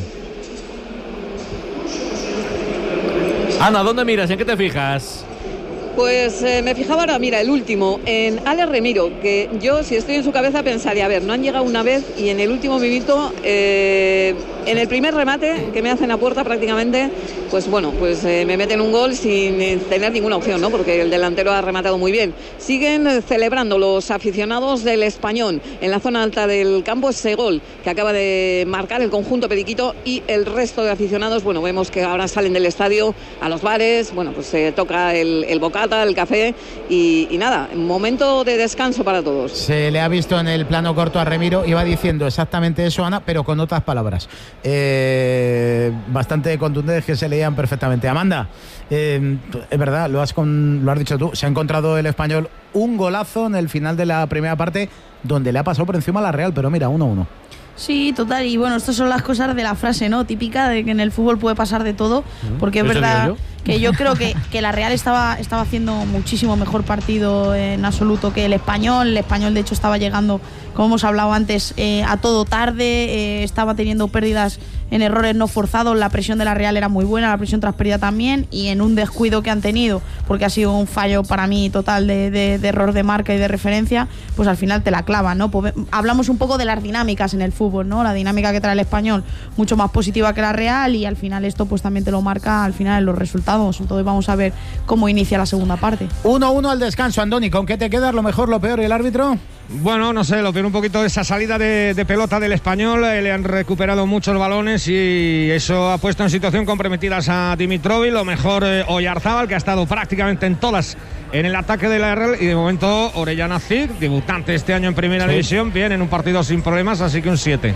Ana, ¿dónde miras? ¿En qué te fijas? Pues eh, me fijaba ahora, mira, el último, en Alex Remiro, que yo, si estoy en su cabeza, pensaría, a ver, no han llegado una vez, y en el último minuto, eh, en el primer remate que me hacen a puerta prácticamente, pues bueno, pues eh, me meten un gol sin eh, tener ninguna opción, ¿no? Porque el delantero ha rematado muy bien. Siguen eh, celebrando los aficionados del Español en la zona alta del campo ese gol que acaba de marcar el conjunto periquito, y el resto de aficionados, bueno, vemos que ahora salen del estadio a los bares, bueno, pues se eh, toca el, el bocata, el café, y, y nada, momento de descanso para todos. Se le ha visto en el plano corto a Remiro, iba diciendo exactamente eso, Ana, pero con otras palabras eh, bastante contundentes que se leían perfectamente. Amanda, eh, es verdad, lo has, con, lo has dicho tú, se ha encontrado el Español un golazo en el final de la primera parte donde le ha pasado por encima a la Real, pero mira, uno uno. Sí, total, y bueno, estas son las cosas de la frase, ¿no? Típica de que en el fútbol puede pasar de todo, porque es verdad yo? que yo creo que, que la Real estaba, estaba haciendo muchísimo mejor partido en absoluto que el Español. El Español, de hecho, estaba llegando, como hemos hablado antes, eh, a todo tarde, eh, estaba teniendo pérdidas en errores no forzados. La presión de la Real era muy buena, la presión tras pérdida también, y en un descuido que han tenido, porque ha sido un fallo para mí total de, de, de error de marca y de referencia, pues al final te la clavan, ¿no? Pues hablamos un poco de las dinámicas en el fútbol, ¿no? La dinámica que trae el Español, mucho más positiva que la Real, y al final esto pues también te lo marca al final en los resultados. Entonces vamos a ver cómo inicia la segunda parte. uno uno al descanso, Andoni. ¿Con qué te quedas? ¿Lo mejor, lo peor y el árbitro? Bueno, no sé, lo peor un poquito esa salida de, de pelota del Español. Eh, le han recuperado muchos balones y eso ha puesto en situación comprometidas a Dimitrovic. Lo mejor eh, Oyarzábal, que ha estado prácticamente en todas en el ataque de la Real, y de momento Orellana Cid, debutante este año en Primera sí. División, bien en un partido sin problemas, así que un siete.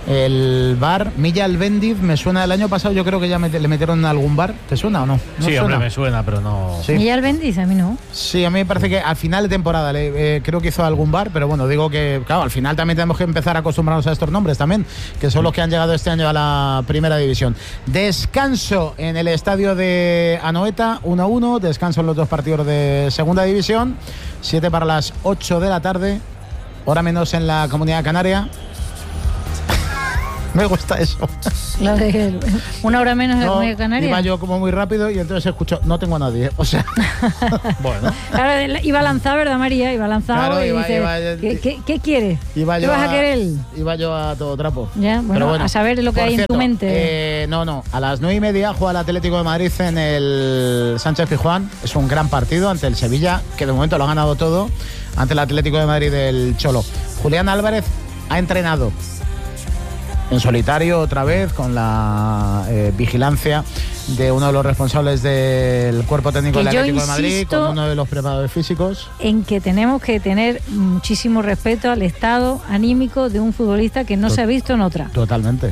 El bar Milla Albendiz me suena, el año pasado yo creo que ya met, le metieron en algún bar. ¿Te suena o no? ¿No sí, suena? Hombre, me suena, pero no... Sí. Milla Albendiz, a mí no. Sí, a mí me parece que al final de temporada le, eh, creo que hizo algún bar, pero bueno, digo que claro, al final también tenemos que empezar a acostumbrarnos a estos nombres también, que son los que han llegado este año a la primera división. Descanso en el estadio de Anoeta, uno a uno, descanso en los dos partidos de segunda división, siete para las ocho de la tarde, hora menos en la Comunidad Canaria. Me gusta eso. La de una hora menos en la No, Comunidad Canaria. iba yo como muy rápido y entonces escucho, no tengo a nadie. O sea, bueno. Claro, iba a lanzar, ¿verdad, María? Iba a lanzar Claro, y iba- dice, iba- ¿qué, qué, qué quieres? Iba ¿Qué yo vas a querer? Iba yo a todo trapo. Ya, bueno, Pero bueno, a saber lo que por hay cierto, en tu mente. eh, no, no. A las nueve y media juega el Atlético de Madrid en el Sánchez Pizjuán. Es un gran partido ante el Sevilla, que de momento lo ha ganado todo, ante el Atlético de Madrid del Cholo. Julián Álvarez ha entrenado en solitario otra vez con la eh, vigilancia de uno de los responsables del cuerpo técnico Que del yo Atlético de Madrid, insisto con uno de los preparadores físicos. En que tenemos que tener muchísimo respeto al estado anímico de un futbolista que no Tot- se ha visto en otra. Totalmente.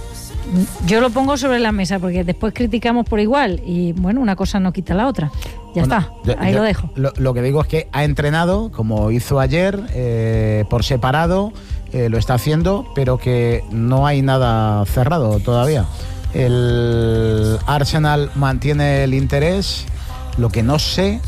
Yo lo pongo sobre la mesa porque después criticamos por igual y bueno, una cosa no quita la otra. Ya Bueno, está, yo- ahí yo lo dejo. Lo, lo que digo es que ha entrenado, como hizo ayer, eh, por separado, eh, lo está haciendo, pero que no hay nada cerrado todavía. El Arsenal mantiene el interés. Lo que no sé,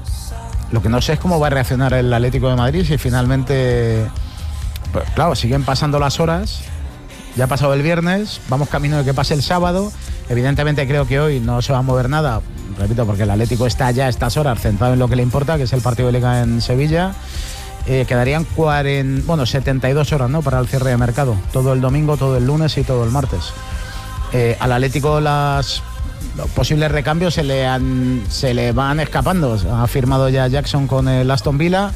lo que no sé es cómo va a reaccionar el Atlético de Madrid si finalmente, pues, claro, siguen pasando las horas. Ya ha pasado el viernes, vamos camino de que pase el sábado. Evidentemente creo que hoy no se va a mover nada, repito, porque el Atlético está ya a estas horas centrado en lo que le importa, que es el partido de Liga en Sevilla. Eh, quedarían cuarenta, bueno, setenta y dos horas, ¿no?, para el cierre de mercado. Todo el domingo, todo el lunes y todo el martes. Eh, al Atlético las los posibles recambios se le, han, se le van escapando. Ha firmado ya Jackson con el Aston Villa.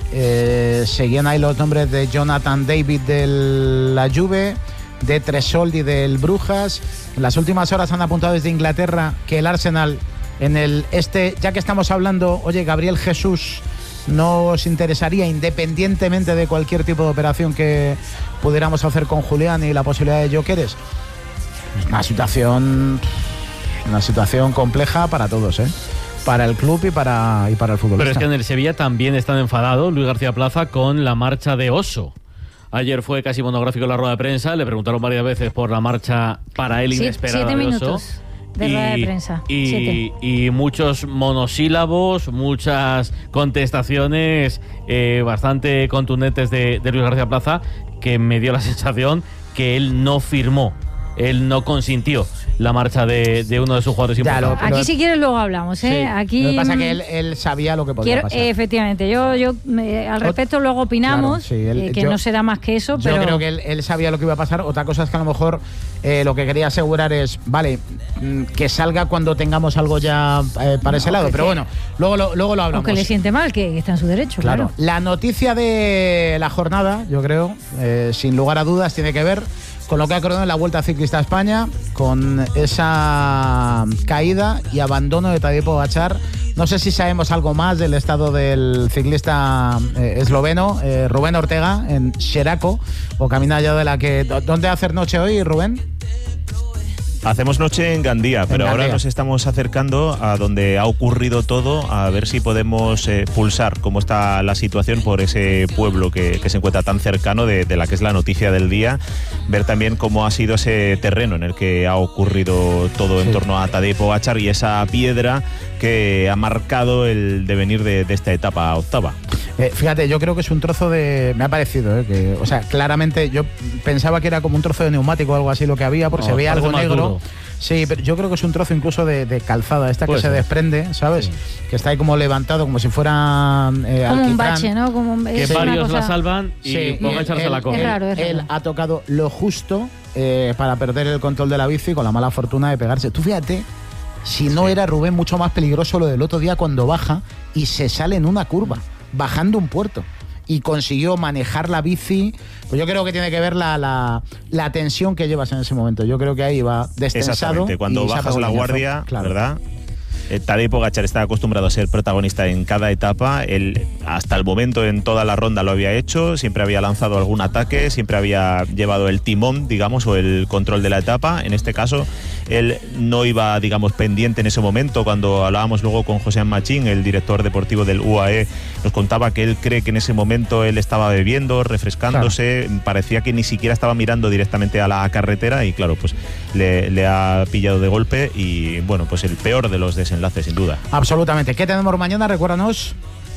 Eh, seguían ahí los nombres de Jonathan David de la Juve, de Tresoldi del Brujas. En las últimas horas han apuntado desde Inglaterra que el Arsenal en el este, ya que estamos hablando, oye, Gabriel Jesús, ¿no os interesaría, independientemente de cualquier tipo de operación que pudiéramos hacer con Julián y la posibilidad de Gyökeres? Una situación, una situación compleja para todos, ¿eh? Para el club y para, y para el futbolista. Pero es que en el Sevilla también están enfadados Luis García Plaza con la marcha de Oso. Ayer fue casi monográfico la rueda de prensa, le preguntaron varias veces por la marcha para él Sie- inesperada siete de Oso. minutos de rueda de prensa. Y, Siete. y muchos monosílabos, muchas contestaciones eh, bastante contundentes de, de Luis García Plaza, que me dio la sensación que él no firmó, él no consintió la marcha de, de uno de sus jugadores Ya, lo- importantes. pero- Aquí si quieres luego hablamos, ¿eh? Sí. Aquí Lo que pasa es mm, que él, él sabía lo que podía quiero, pasar. eh, efectivamente, yo, yo me- al respecto luego opinamos, Claro, sí, él- eh, que yo- no será más que eso, Yo pero creo que él, él sabía lo que iba a pasar. Otra cosa es que a lo mejor eh, lo que quería asegurar es, vale, mm, que salga cuando tengamos algo ya eh, para ese lado. que- Pero bueno, luego lo, luego lo o hablamos. que le siente mal, que, que está en su derecho, Claro. claro. La noticia de la jornada, yo creo, eh, sin lugar a dudas, tiene que ver con lo que ha ocurrido en la Vuelta Ciclista a España, con esa caída y abandono de Tadej Pogačar. No sé si sabemos algo más del estado del ciclista eh, esloveno, eh, Rubén Ortega, en Xeraco, o camina allá de la que... ¿Dónde hacer noche hoy, Rubén? Hacemos noche en Gandía, pero Gandía. ahora nos estamos acercando a donde ha ocurrido todo, a ver si podemos eh, pulsar cómo está la situación por ese pueblo que, que se encuentra tan cercano de, de la que es la noticia del día, ver también cómo ha sido ese terreno en el que ha ocurrido todo en Sí. torno a Tadej Pogačar y esa piedra que ha marcado el devenir de, de esta etapa octava. Eh, fíjate, yo creo que es un trozo de... Me ha parecido, eh, que, o sea, claramente yo pensaba que era como un trozo de neumático o algo así lo que había, porque No, se veía parece algo más negro. duro. Sí, pero yo creo que es un trozo incluso de, de calzada, esta Puede que se ser. desprende, ¿sabes? Sí. Que está ahí como levantado, como si fuera eh, Como un alquitrán. bache, ¿no? Como un- Que es una varios cosa- la salvan y Sí, Pogačar se él- la coge. Es raro, es él raro. ha tocado lo justo eh, para perder el control de la bici con la mala fortuna de pegarse. Tú fíjate, si no era Rubén mucho más peligroso lo del otro día cuando baja y se sale en una curva, bajando un puerto. Y consiguió manejar la bici. Pues yo creo que tiene que ver la, la, la tensión que llevas en ese momento. Yo creo que ahí va destensado. Exactamente, cuando y se ha bajas pegado la un leñazo. guardia, Claro. ¿verdad? Eh, Tadej Pogačar está acostumbrado a ser protagonista en cada etapa. Él, hasta el momento, en toda la ronda lo había hecho, siempre había lanzado algún ataque, siempre había llevado el timón, digamos, o el control de la etapa. En este caso, él no iba, digamos, pendiente en ese momento. Cuando hablábamos luego con José Machín, el director deportivo del U A E, nos contaba que él cree que en ese momento él estaba bebiendo, refrescándose, claro. Parecía que ni siquiera estaba mirando directamente a la carretera y claro, pues le, le ha pillado de golpe y bueno, pues el peor de los desenlaces, sin duda. Absolutamente. ¿Qué tenemos mañana? Recuérdanos.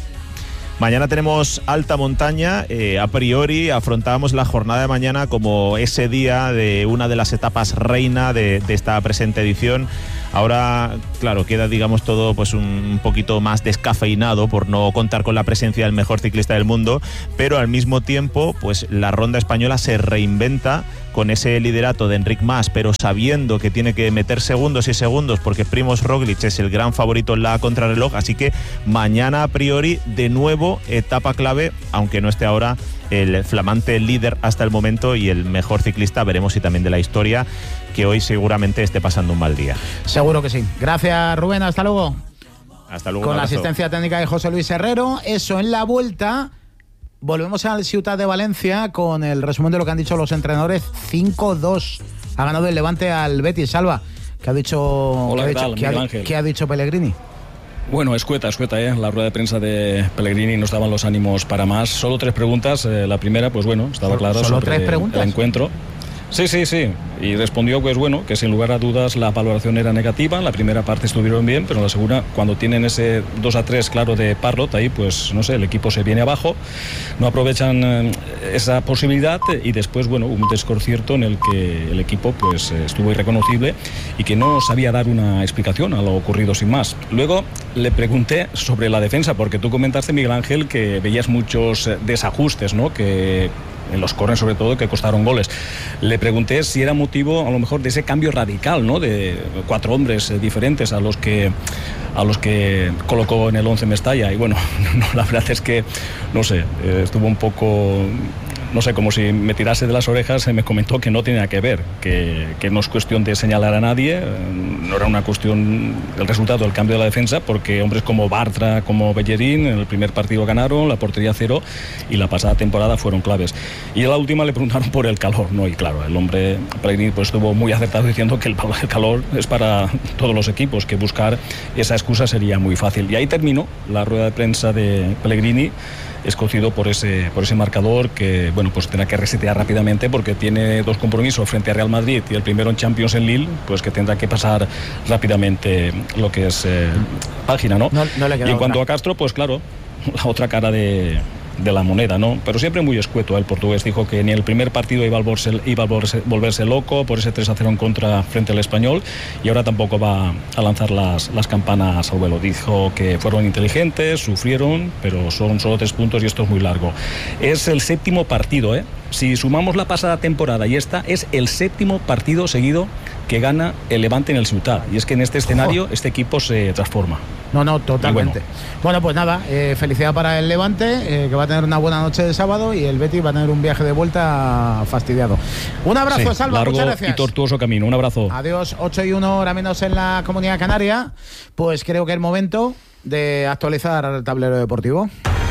Mañana tenemos alta montaña. Eh, a priori afrontamos la jornada de mañana como ese día de una de las etapas reina de, de esta presente edición. Ahora, claro, queda, digamos, todo pues un poquito más descafeinado por no contar con la presencia del mejor ciclista del mundo, pero al mismo tiempo, pues la ronda española se reinventa con ese liderato de Enric Mas, pero sabiendo que tiene que meter segundos y segundos porque Primož Roglič es el gran favorito en la contrarreloj, así que mañana a priori de nuevo etapa clave, aunque no esté ahora el flamante líder hasta el momento y el mejor ciclista, veremos si también de la historia, que hoy seguramente esté pasando un mal día. Seguro que sí. Gracias, Rubén, hasta luego. Hasta luego. Con la asistencia técnica de José Luis Herrero. Eso en la vuelta. Volvemos al Ciutat de Valencia con el resumen de lo que han dicho los entrenadores. cinco dos ha ganado el Levante al Betis. Salva, ¿qué ha dicho, Hola, ¿qué ¿qué ha, tal, dicho, ¿qué ha, ¿qué ha dicho Pellegrini? Bueno, escueta, escueta, ¿eh? La rueda de prensa de Pellegrini nos daban los ánimos para más. Solo tres preguntas. Eh, la primera, pues bueno, estaba claro ¿Solo sobre tres preguntas? el encuentro. Sí, sí, sí. Y respondió pues bueno, que sin lugar a dudas la valoración era negativa. La primera parte estuvieron bien, pero en la segunda, cuando tienen ese dos a tres claro de Parrot, ahí pues no sé, el equipo se viene abajo, no aprovechan eh, esa posibilidad y después, bueno, un desconcierto en el que el equipo pues estuvo irreconocible y que no sabía dar una explicación a lo ocurrido sin más. Luego le pregunté sobre la defensa, porque tú comentaste, Miguel Ángel, que veías muchos desajustes, ¿no? Que en los corners sobre todo, que costaron goles. Le pregunté si era motivo a lo mejor de ese cambio radical, ¿no? De cuatro hombres eh, diferentes a los que a los que colocó en el once Mestalla, y bueno, no, la verdad es que no sé, eh, estuvo un poco, no sé, como si me tirase de las orejas. Me comentó que no tenía que ver, que, que no es cuestión de señalar a nadie, no era una cuestión del resultado del cambio de la defensa, porque hombres como Bartra, como Bellerín en el primer partido ganaron, la portería cero, y la pasada temporada fueron claves. Y en la última le preguntaron por el calor, ¿no? Y claro, el hombre Pellegrini pues estuvo muy acertado diciendo que el, el calor es para todos los equipos, que buscar esa excusa sería muy fácil. Y ahí terminó la rueda de prensa de Pellegrini, escocido por ese, por ese marcador que, bueno, pues tendrá que resetear rápidamente porque tiene dos compromisos frente a Real Madrid y el primero en Champions en Lille, pues que tendrá que pasar rápidamente lo que es eh, página, ¿no? No, no le queda y en cuanto otra. a Castro, pues claro, la otra cara de... de la moneda, ¿no? Pero siempre muy escueto. El portugués dijo que ni el primer partido iba a volverse, iba a volverse, volverse loco por ese tres a cero en contra frente al Español, y ahora tampoco va a lanzar las, las campanas al vuelo. Dijo que fueron inteligentes, sufrieron, pero son solo tres puntos y esto es muy largo. Es el séptimo partido, ¿eh? Si sumamos la pasada temporada y esta, es el séptimo partido seguido que gana el Levante en el Ciutat, y es que en este escenario Ojo. este equipo se transforma. No, no, totalmente. Bueno. bueno, pues nada, eh, felicidad para el Levante, eh, que va a tener una buena noche de sábado, y el Betis va a tener un viaje de vuelta fastidiado. Un abrazo, sí, Salva, largo muchas gracias. y tortuoso camino, un abrazo. Adiós, ocho y uno, hora menos en la Comunidad Canaria. Pues creo que es momento de actualizar el tablero deportivo.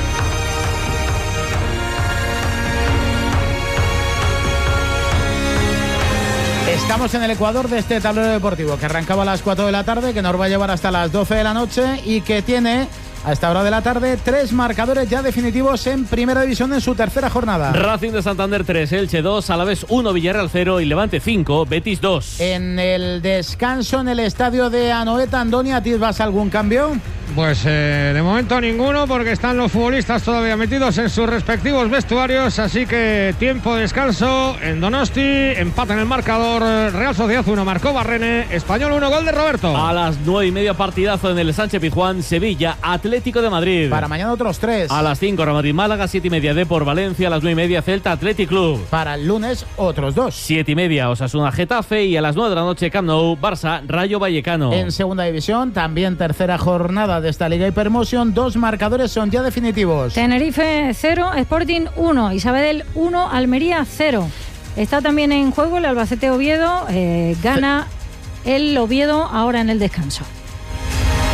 Estamos en el ecuador de este tablero deportivo que arrancaba a las cuatro de la tarde, que nos va a llevar hasta las doce de la noche y que tiene a esta hora de la tarde tres marcadores ya definitivos en Primera División en su tercera jornada. Racing de Santander tres, Elche dos, Alavés uno, Villarreal cero y Levante cinco, Betis dos. En el descanso en el estadio de Anoeta, Andoni, ¿a ti vas a algún cambio? Pues eh, de momento ninguno, porque están los futbolistas todavía metidos en sus respectivos vestuarios, así que tiempo de descanso en Donosti, empate en el marcador, Real Sociedad uno, marcó Barrene, Español uno, gol de Roberto. A las nueve y media partidazo en el Sánchez Pizjuán, Sevilla, Atlético de Madrid. Para mañana otros tres. A las cinco, Real Madrid Málaga, siete y media Depor Valencia, a las nueve y media Celta Athletic Club. Para el lunes otros dos. Siete y media Osasuna Getafe y a las nueve de la noche Camp Nou, Barça Rayo Vallecano. En segunda división, también tercera jornada de esta Liga Hypermotion, dos marcadores son ya definitivos. Tenerife cero, Sporting uno, Isabel uno, Almería cero. Está también en juego el Albacete Oviedo, eh, gana el Oviedo ahora en el descanso.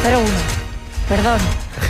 cero uno. Perdón.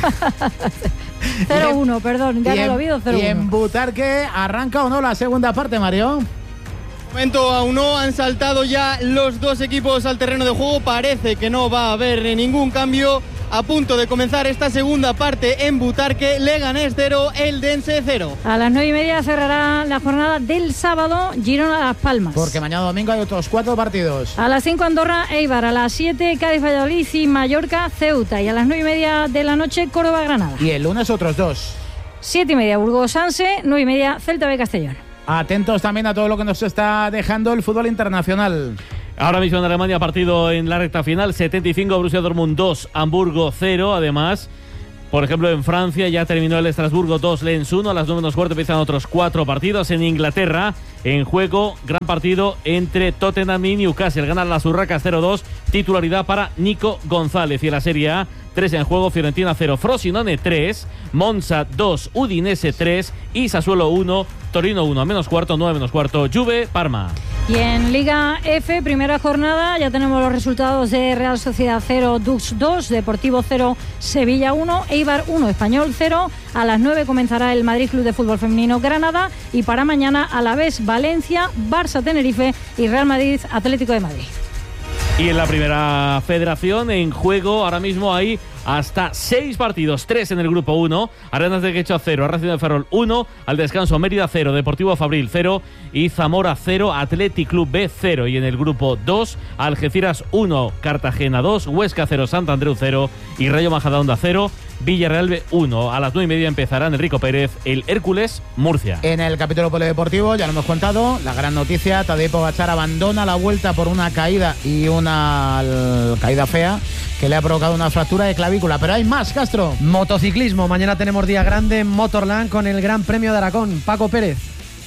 cero uno, perdón. Ya no lo he oído, cero uno. ¿Y en Butarque arranca o no la segunda parte, Mario? Momento aún no, han saltado ya los dos equipos al terreno de juego. Parece que no va a haber ningún cambio. A punto de comenzar esta segunda parte en Butarque. Leganés cero, Eldense cero. A las nueve y media cerrará la jornada del sábado, Girona Las Palmas. Porque mañana domingo hay otros cuatro partidos. A las cinco Andorra, Eibar. A las siete Cádiz, Valladolid y Mallorca, Ceuta. Y a las nueve y media de la noche, Córdoba, Granada. Y el lunes otros dos. Siete y media Burgos, Sanse. Nueve y media Celta B Castellón. Atentos también a todo lo que nos está dejando el fútbol internacional. Ahora mismo en Alemania, partido en la recta final, setenta y cinco, Borussia Dortmund dos, Hamburgo cero. Además, por ejemplo, en Francia ya terminó el Estrasburgo dos, Lens uno. A las nueve menos cuarto empiezan otros cuatro partidos. En Inglaterra, en juego, gran partido entre Tottenham y Newcastle. Ganan las Urracas cero dos, titularidad para Nico González. Y en la Serie A, tres en juego, Fiorentina cero, Frosinone tres, Monza dos, Udinese tres y Sassuolo uno, Torino uno. A menos cuarto, nueve menos cuarto, Juve, Parma. Y en Liga F, primera jornada, ya tenemos los resultados de Real Sociedad cero, Dux dos, Deportivo cero, Sevilla uno, Eibar uno, Español cero. A las nueve comenzará el Madrid Club de Fútbol Femenino Granada y para mañana Alavés Valencia, Barça Tenerife y Real Madrid Atlético de Madrid. Y en la primera federación, en juego, ahora mismo hay hasta seis partidos, tres en el grupo uno. Arenas de Quecho cero, Racing de Ferrol uno, al descanso Mérida cero, Deportivo Fabril cero y Zamora cero, Athletic Club B cero. Y en el grupo dos, Algeciras uno, Cartagena dos, Huesca cero, Sant Andreu cero y Rayo Majadahonda cero, Villarreal B uno. A las nueve y media empezará en Enrico Pérez el Hércules Murcia. En el capítulo polideportivo, ya lo hemos contado, la gran noticia, Tadej Pogačar abandona la vuelta por una caída y una caída fea que le ha provocado una fractura de clavícula. Pero hay más, Castro. Motociclismo, mañana tenemos día grande en Motorland con el Gran Premio de Aragón. Paco Pérez.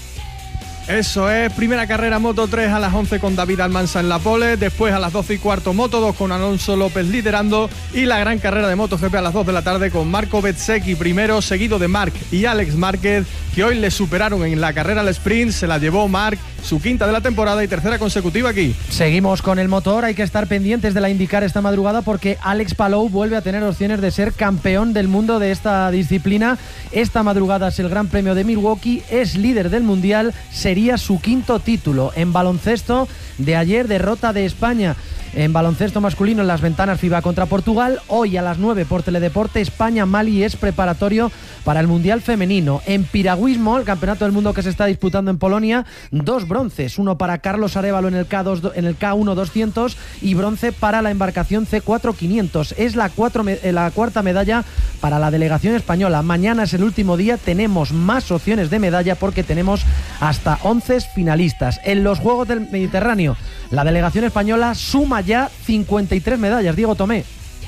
Eso es, primera carrera Moto tres a las once con David Almansa en la pole, después a las doce y cuarto Moto dos con Alonso López liderando y la gran carrera de MotoGP a las dos de la tarde con Marco Bezzecchi primero, seguido de Marc y Alex Márquez, que hoy le superaron en la carrera al sprint. Se la llevó Marc, su quinta de la temporada y tercera consecutiva aquí. Seguimos con el motor, hay que estar pendientes de la IndyCar esta madrugada porque Alex Palou vuelve a tener opciones de ser campeón del mundo de esta disciplina. Esta madrugada es el Gran Premio de Milwaukee, es líder del mundial, sería su quinto título. En baloncesto, de ayer derrota de España en baloncesto masculino en las ventanas FIBA contra Portugal. Hoy a las nueve por Teledeporte, España-Mali es preparatorio para el Mundial Femenino. En piragüismo, el campeonato del mundo que se está disputando en Polonia, dos bronces, uno para Carlos Arévalo en el K dos, en el K uno doscientos y bronce para la embarcación C cuatro quinientos. Es la, cuatro, la cuarta medalla para la delegación española. Mañana es el último día, tenemos más opciones de medalla porque tenemos hasta once finalistas. En los Juegos del Mediterráneo, la delegación española suma ya cincuenta y tres medallas. Diego Tomé.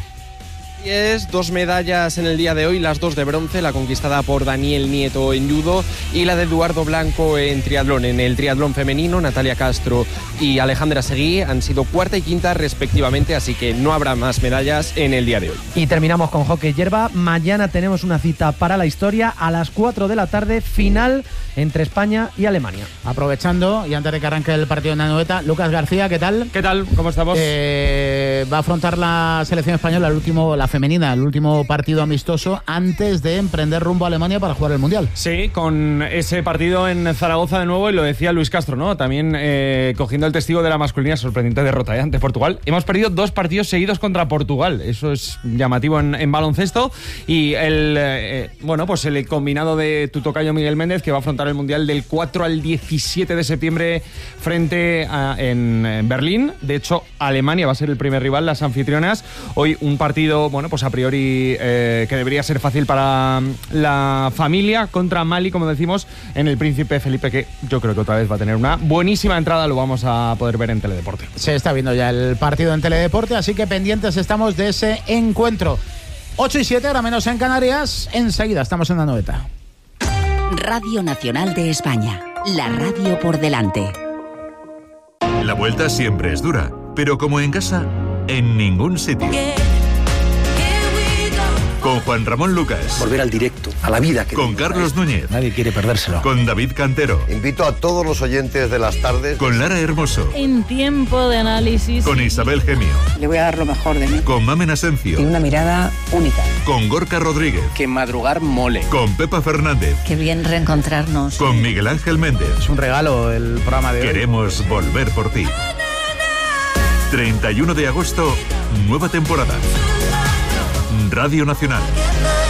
Es dos medallas en el día de hoy, las dos de bronce, la conquistada por Daniel Nieto en judo y la de Eduardo Blanco en triatlón. En el triatlón femenino, Natalia Castro y Alejandra Seguí han sido cuarta y quinta respectivamente, así que no habrá más medallas en el día de hoy. Y terminamos con hockey hierba. Mañana tenemos una cita para la historia a las cuatro de la tarde, final entre España y Alemania. Aprovechando, y antes de que arranque el partido en Anoeta, Lucas García, ¿qué tal? ¿Qué tal? ¿Cómo estamos? Eh, va a afrontar la selección española el último, la femenina, el último partido amistoso antes de emprender rumbo a Alemania para jugar el Mundial. Sí, con ese partido en Zaragoza de nuevo, y lo decía Luis Castro, ¿no? También eh, cogiendo el testigo de la masculina, sorprendente derrota ¿eh? ante Portugal. Hemos perdido dos partidos seguidos contra Portugal, eso es llamativo en, en baloncesto, y el eh, bueno, pues el combinado de tu tocayo Miguel Méndez, que va a afrontar el Mundial del cuatro al diecisiete de septiembre frente a en, en Berlín. De hecho, Alemania va a ser el primer rival, las anfitrionas. Hoy un partido, bueno, pues a priori eh, que debería ser fácil para la familia contra Mali, como decimos, en el Príncipe Felipe, que yo creo que otra vez va a tener una buenísima entrada. Lo vamos a poder ver en Teledeporte. Se está viendo ya el partido en Teledeporte, así que pendientes estamos de ese encuentro. ocho y siete, ahora menos en Canarias. Enseguida estamos en la Anoeta. Radio Nacional de España, la radio por delante. La vuelta siempre es dura, pero como en casa, en ningún sitio. Con Juan Ramón Lucas. Volver al directo, a la vida que Con Carlos Núñez. Nadie quiere perdérselo. Con David Cantero. Invito a todos los oyentes de las tardes. Con Lara Hermoso. En tiempo de análisis. Con Isabel Gemio. Le voy a dar lo mejor de mí. Con Mamen Asencio. Tiene una mirada única. Con Gorka Rodríguez. Que madrugar mole. Con Pepa Fernández. Qué bien reencontrarnos. Con Miguel Ángel Méndez. Es un regalo el programa de hoy. Queremos volver por ti. treinta y uno de agosto, nueva temporada. Radio Nacional.